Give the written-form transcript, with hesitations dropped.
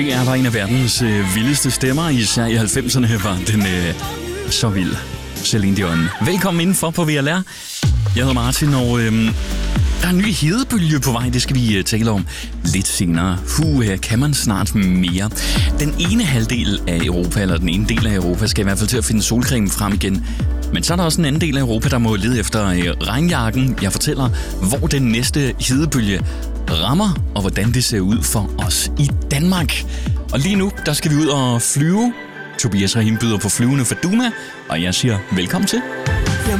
Det er der en af verdens vildeste stemmer. Især i 90'erne var den så vild. Celine Dion. Velkommen indenfor på VLR. Jeg hedder Martin, og der er en ny hedebølge på vej. Det skal vi tale om lidt senere. Kan man snart mere? Den ene halvdel af Europa, eller den ene del af Europa, skal i hvert fald til at finde solcreme frem igen. Men så er der også en anden del af Europa, der må lede efter regnjakken. Jeg fortæller, hvor den næste hedebølge rammer, og hvordan det ser ud for os i Danmark. Og lige nu, der skal vi ud og flyve. Tobias Rahim byder på flyvende Faduma, og jeg siger velkommen til.